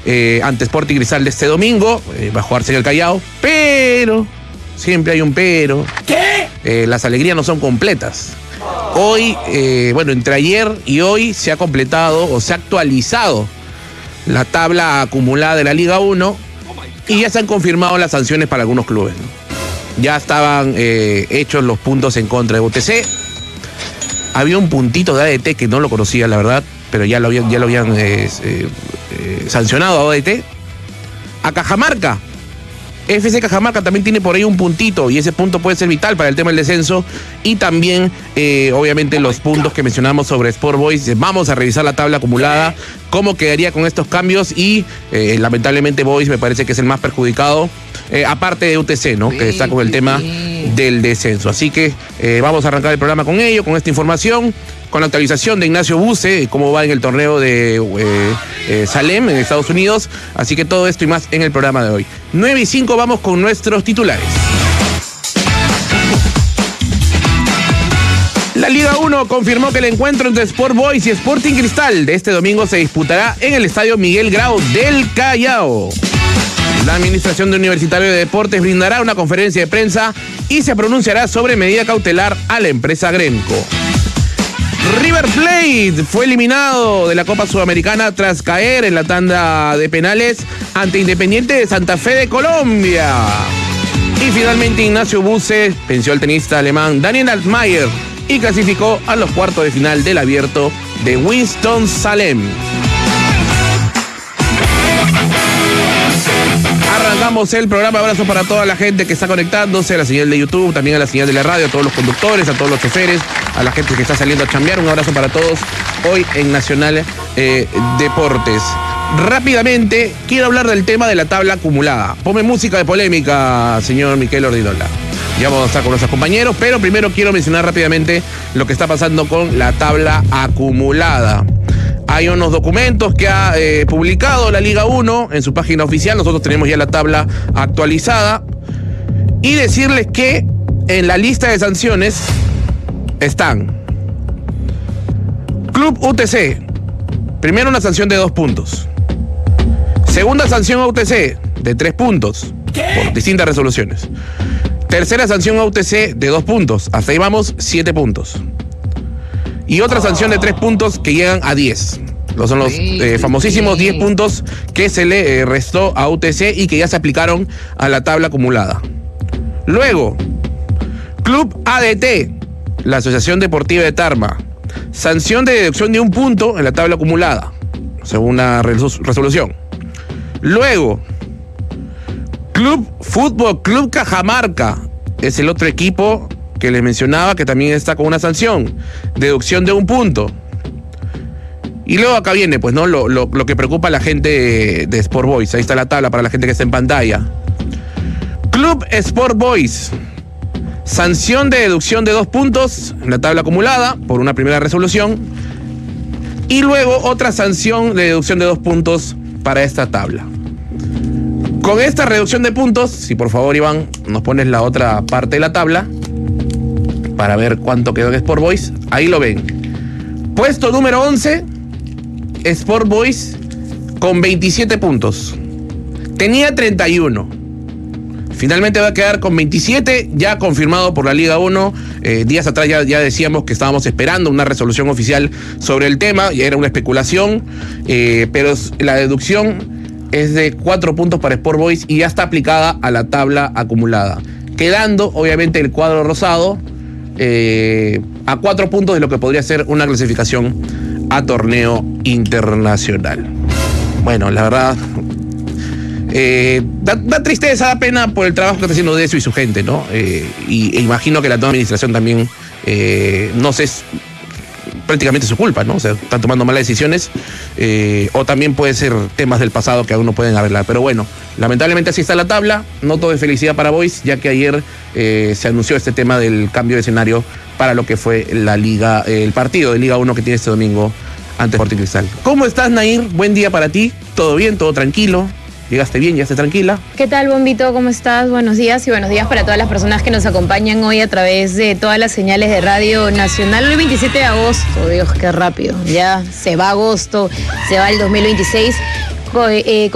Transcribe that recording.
ante Sporting Cristal de este domingo. Va a jugarse en el Callao, pero, siempre hay un pero. ¿Qué? Las alegrías no son completas. Hoy, entre ayer y hoy se ha completado o se ha actualizado la tabla acumulada de la Liga 1 y ya se han confirmado las sanciones para algunos clubes, ¿no? Ya estaban hechos los puntos en contra de UTC. Había un puntito de ADT que no lo conocía, la verdad, pero ya lo habían sancionado a ADT. A Cajamarca. FC Cajamarca también tiene por ahí un puntito y ese punto puede ser vital para el tema del descenso y también obviamente los puntos que mencionamos sobre Sport Boys. Vamos a revisar la tabla acumulada, cómo quedaría con estos cambios y lamentablemente Boys me parece que es el más perjudicado, aparte de UTC, ¿no? Que está con el tema del descenso. Así que vamos a arrancar el programa con ello, con esta información, con la actualización de Ignacio Buse, cómo va en el torneo de Salem en Estados Unidos. Así que todo esto y más en el programa de hoy. 9:05, vamos con nuestros titulares. La Liga 1 confirmó que el encuentro entre Sport Boys y Sporting Cristal de este domingo se disputará en el Estadio Miguel Grau del Callao. La Administración de Universitario de Deportes brindará una conferencia de prensa y se pronunciará sobre medida cautelar a la empresa Gremco. River Plate fue eliminado de la Copa Sudamericana tras caer en la tanda de penales ante Independiente de Santa Fe de Colombia. Y finalmente Ignacio Buse venció al tenista alemán Daniel Altmaier y clasificó a los cuartos de final del Abierto de Winston-Salem. Arrancamos el programa. Abrazo para toda la gente que está conectándose a la señal de YouTube, también a la señal de la radio, a todos los conductores, a todos los choferes, a la gente que está saliendo a chambear. Un abrazo para todos hoy en Nacional Deportes. Rápidamente, quiero hablar del tema de la tabla acumulada. Ponme música de polémica, señor Miquel Ordinola. Ya vamos a estar con nuestros compañeros, pero primero quiero mencionar rápidamente lo que está pasando con la tabla acumulada. Hay unos documentos que ha publicado la Liga 1 en su página oficial. Nosotros tenemos ya la tabla actualizada. Y decirles que en la lista de sanciones están Club UTC. Primero una sanción de 2 puntos. Segunda sanción a UTC de 3 puntos. Por distintas resoluciones. Tercera sanción a UTC de 2 puntos. Hasta ahí vamos, 7 puntos. Y otra sanción de 3 puntos que llegan a 10. Son los famosísimos 10 puntos que se le restó a UTC y que ya se aplicaron a la tabla acumulada. Luego, Club ADT, la Asociación Deportiva de Tarma. Sanción de deducción de 1 punto en la tabla acumulada, según una resolución. Luego, Fútbol Club Cajamarca, es el otro equipo que les mencionaba que también está con una sanción, deducción de 1 punto. Y luego acá viene, pues, ¿no? Lo que preocupa a la gente de Sport Boys. Ahí está la tabla para la gente que está en pantalla. Club Sport Boys, sanción de deducción de 2 puntos en la tabla acumulada por una primera resolución. Y luego otra sanción de deducción de 2 puntos para esta tabla. Con esta reducción de puntos, si por favor, Iván, nos pones la otra parte de la tabla para ver cuánto quedó en Sport Boys. Ahí lo ven. Puesto número 11, Sport Boys con 27 puntos. Tenía 31. Finalmente va a quedar con 27, ya confirmado por la Liga 1. Días atrás ya decíamos que estábamos esperando una resolución oficial sobre el tema. Ya era una especulación, pero la deducción es de 4 puntos para Sport Boys y ya está aplicada a la tabla acumulada. Quedando, obviamente, el cuadro rosado a 4 puntos de lo que podría ser una clasificación a torneo internacional. Bueno, la verdad, da tristeza, da pena por el trabajo que está haciendo Decio y su gente, ¿no? Y imagino que la nueva administración también, no sé, prácticamente su culpa, ¿no? O sea, están tomando malas decisiones, o también puede ser temas del pasado que aún no pueden arreglar. Pero bueno, lamentablemente así está la tabla. No todo es felicidad para Boys, ya que ayer se anunció este tema del cambio de escenario para lo que fue la Liga, el partido de Liga 1 que tiene este domingo ante Sporting Cristal. ¿Cómo estás, Nair? Buen día para ti. ¿Todo bien? ¿Todo tranquilo? ¿Llegaste bien? ¿Llegaste tranquila? ¿Qué tal, Bombito? ¿Cómo estás? Buenos días y buenos días para todas las personas que nos acompañan hoy a través de todas las señales de Radio Nacional. Hoy 27 de agosto, Dios, qué rápido. Ya se va agosto, se va el 2026.